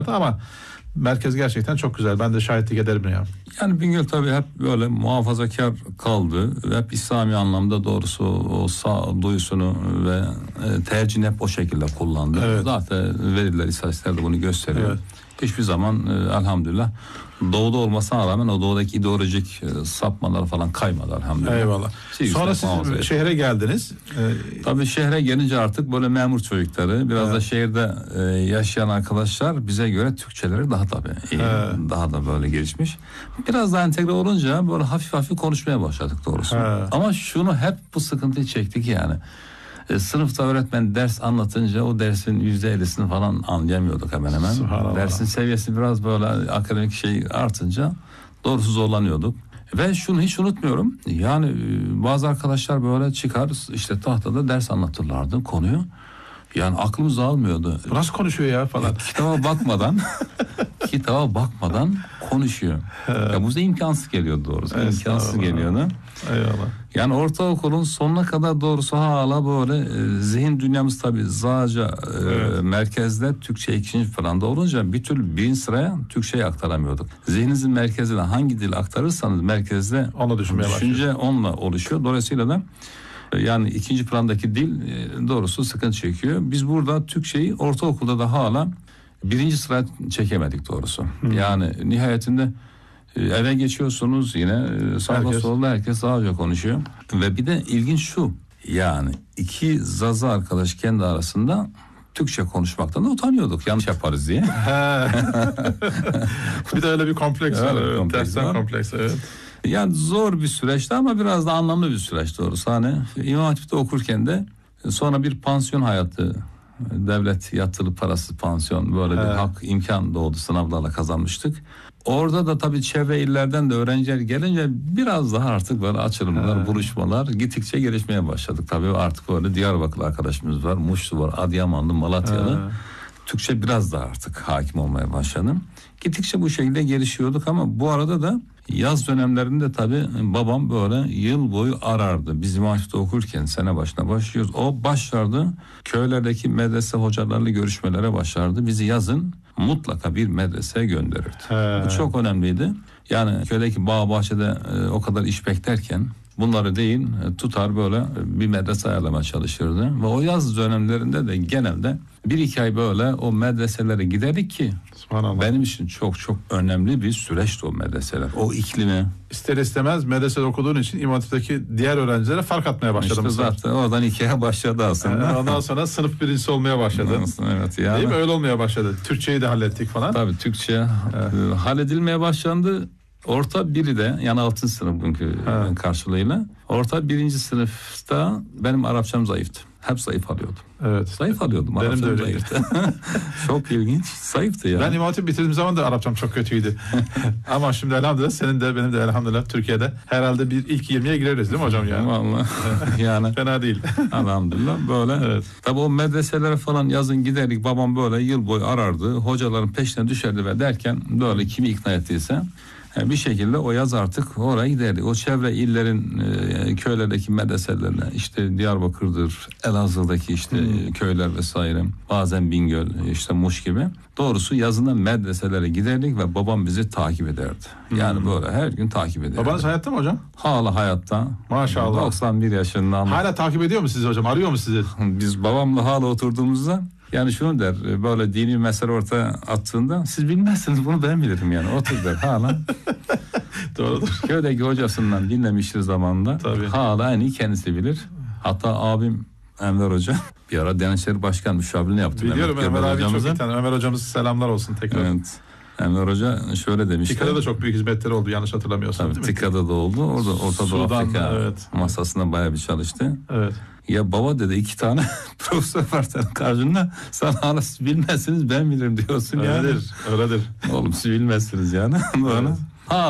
ama merkez gerçekten çok güzel. Ben de şahitlik ederim ya. Yani Bingöl tabii hep böyle muhafazakar kaldı. Hep İslami anlamda doğrusu o sağ duyusunu ve tercihini hep o şekilde kullandı. Evet. Zaten veriler, istatistikler de bunu gösteriyor. Evet. Hiçbir zaman elhamdülillah doğuda olmasına rağmen o doğudaki ideolojik sapmalar falan kaymadı elhamdülillah. Eyvallah. Sonra siz şehre geldiniz. Tabii şehre gelince artık böyle memur çocukları, biraz da şehirde yaşayan arkadaşlar bize göre Türkçeleri daha tabii iyi, daha da böyle gelişmiş. Biraz daha entegre olunca böyle hafif hafif konuşmaya başladık doğrusu. Ama şunu hep bu sıkıntıyı çektik yani. Sınıfta öğretmen ders anlatınca o dersin %50'sini falan anlayamıyorduk hemen hemen. Dersin seviyesi biraz böyle akademik şey artınca doğrusu zorlanıyorduk. Ve şunu hiç unutmuyorum. Yani bazı arkadaşlar böyle çıkar işte tahtada ders anlatırlardı konuyu. Yani aklımız almıyordu. Bu nasıl konuşuyor ya falan. Kitaba bakmadan konuşuyor. Ya bu bize imkansız geliyordu doğrusu. İmkansız geliyordu. Eyvallah. Yani ortaokulun sonuna kadar doğrusu hala böyle zihin dünyamız tabii Zağca merkezde Türkçe 2. planda olunca bir türlü birinci sıraya Türkçeyi aktaramıyorduk. Zihninizin merkezine hangi dil aktarırsanız merkezde düşünce onunla oluşuyor. Dolayısıyla da yani 2. plandaki dil doğrusu sıkıntı çekiyor. Biz burada Türkçeyi ortaokulda da hala 1. sıraya çekemedik doğrusu. Yani nihayetinde eve geçiyorsunuz yine sağda solda herkes Zağca konuşuyor. Ve bir de ilginç şu, yani iki Zaza arkadaş kendi arasında Türkçe konuşmaktan da utanıyorduk yanlış yaparız diye. Bir de öyle bir kompleks var. Tersten kompleks, evet. Yani zor bir süreçti ama biraz da anlamlı bir süreç doğrusu. Hani İmam Hatip'te okurken de sonra bir pansiyon hayatı, devlet yatılı parasız pansiyon, böyle bir hak imkan doğdu, sınavlarla kazanmıştık. Orada da tabii çevre illerden de öğrenciler gelince biraz daha artık böyle açılımlar, buluşmalar gittikçe gelişmeye başladık. Tabii artık böyle Diyarbakırlı arkadaşımız var, Muşlu var, Adıyamanlı, Malatyalı. Türkçe biraz daha artık hakim olmaya başladım. Gittikçe bu şekilde gelişiyorduk ama bu arada da yaz dönemlerinde tabii babam böyle yıl boyu arardı. Biz İmam Hatip'te okurken sene başına başlıyoruz. O başlardı köylerdeki medrese hocalarla görüşmelere başlardı. Bizi yazın mutlaka bir medreseye gönderirdi. Bu çok önemliydi. Yani köydeki bağ bahçede o kadar iş beklerken bunları değil tutar böyle bir medrese ayarlamaya çalışırdı. Ve o yaz dönemlerinde de genelde 1-2 ay böyle o medreselere giderdik ki benim için çok çok önemli bir süreçti o medreseler. O iklimi. İster istemez medresede okuduğun için İmam Hatip'teki diğer öğrencilere fark atmaya başladım. İşte zaten oradan hikaye başladı aslında. Ondan sonra sınıf birincisi olmaya başladın. Evet yani. Değil mi? Öyle olmaya başladı. Türkçeyi de hallettik falan. Tabii Türkçe halledilmeye başlandı. Orta biri de yani 6. sınıf bugünkü karşılığıyla. Orta 1. sınıfta benim Arapçam zayıftı. Hep zayıf alıyordum. Evet. Zayıf alıyordum. Benim de öyle. Zayıftı. Çok ilginç. Zayıftı ya. Ben İmam Hatip bitirdiğim zaman da Arapçam çok kötüydü. Ama şimdi elhamdülillah senin de benim de elhamdülillah Türkiye'de herhalde bir ilk 20'ye gireriz değil mi hocam yani? Vallahi yani. Fena değil. Elhamdülillah böyle. Evet. Tabii o medreselere falan yazın giderdik. Babam böyle yıl boyu arardı. Hocaların peşine düşerdi ve derken böyle kimi ikna ettiyse bir şekilde o yaz artık oraya giderdi. O çevre illerin köylerdeki medreselerine işte Diyarbakır'dır, Elazığ'daki işte köyler vesaire, bazen Bingöl, işte Muş gibi. Doğrusu yazında medreselere giderdik ve babam bizi takip ederdi. Yani böyle her gün takip ederdi. Babanız hayatta mı hocam? Hala hayatta. Maşallah. 91 yaşında. Ama hala takip ediyor mu sizi hocam? Arıyor mu sizi? Biz babamla hala oturduğumuzda yani şunu der, böyle dini mesele ortaya attığında siz bilmezsiniz bunu ben bilirim yani otur der hala. Doğrudur. Köydeki hocasından dinlemiştir zamanında. Tabii. Hala en iyi kendisi bilir. Hatta abim Enver Hoca bir ara Diyanet İşleri Başkan müşavirliğini yaptı. Biliyorum Ömer abi çok iyi tanır. Ömer hocamız selamlar olsun tekrar. Evet. Enver Hoca şöyle demişti. TİKA'da da çok büyük hizmetleri oldu yanlış hatırlamıyorsam değil mi? TİKA'da da oldu. Orada Orta Doğu Afrika masasında bayağı bir çalıştı. Evet. Ya baba dedi 2 tane profesör var senin karşında. Sen hala siz bilmezsiniz ben bilirim diyorsun. Öyledir. Oğlum siz bilmezsiniz yani. Böyle.